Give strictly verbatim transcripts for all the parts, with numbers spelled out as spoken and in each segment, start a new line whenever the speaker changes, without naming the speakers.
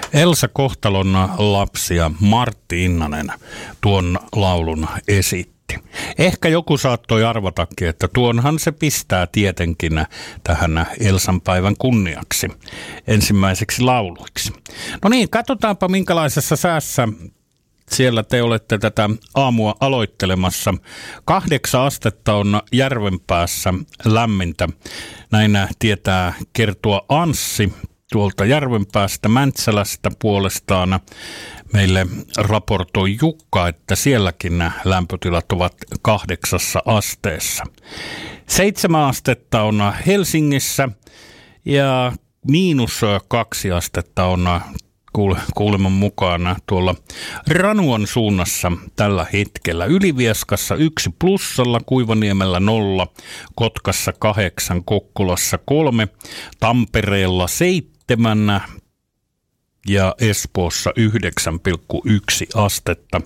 Elsa Kohtalon lapsi ja Martti Innanen tuon laulun esitti. Ehkä joku saattoi arvatakin, että tuonhan se pistää tietenkin tähän Elsan päivän kunniaksi ensimmäiseksi lauluiksi. No niin, katsotaanpa minkälaisessa säässä siellä te olette tätä aamua aloittelemassa. Kahdeksan astetta on Järvenpäässä lämmintä. Näin tietää kertoa Anssi tuolta Järvenpäästä. Mäntsälästä puolestaan meille raportoi Jukka, että sielläkin lämpötilat ovat kahdeksassa asteessa. Seitsemän astetta on Helsingissä ja miinus kaksi astetta on kuuleman mukaan tuolla Ranuan suunnassa tällä hetkellä. Ylivieskassa yksi plussalla, Kuivaniemellä nolla, Kotkassa kahdeksan, Kokkolassa kolme, Tampereella seitsemän ja Espoossa yhdeksän pilkku yksi astetta.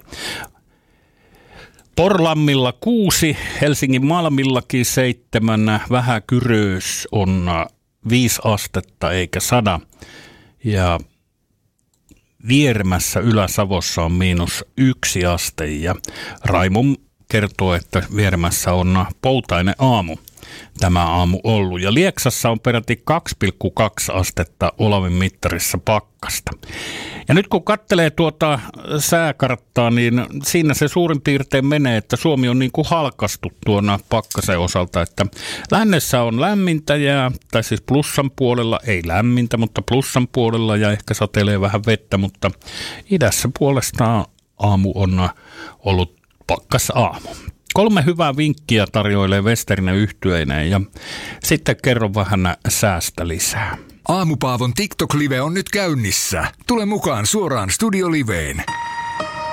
Porlammilla kuusi, Helsingin Malmillakin seitsemän, Vähäkyrös on viisi astetta eikä sada ja Vieremässä Ylä-Savossa on miinus yksi aste ja Raimo kertoo, että Vieremässä on poutainen aamu tämä aamu ollut. Ja Lieksassa on peräti kaksi pilkku kaksi astetta Olavin mittarissa pakkasta. Ja nyt kun katselee tuota sääkarttaa, niin siinä se suurin piirtein menee, että Suomi on niin kuin halkastu tuona pakkasen osalta, että lännessä on lämmintä ja, tai siis plussan puolella, ei lämmintä, mutta plussan puolella ja ehkä satelee vähän vettä, mutta idässä puolestaan aamu on ollut pakkas aamu. Kolme hyvää vinkkiä tarjoilee Westerinen yhtyeineen ja sitten kerron vähän säästä lisää.
Aamupaavon TikTok-live on nyt käynnissä. Tule mukaan suoraan Studio Liveen.